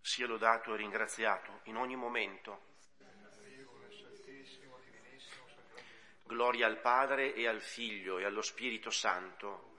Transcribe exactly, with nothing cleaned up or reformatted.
sia lodato e ringraziato in ogni momento. Gloria al Padre e al Figlio e allo Spirito Santo,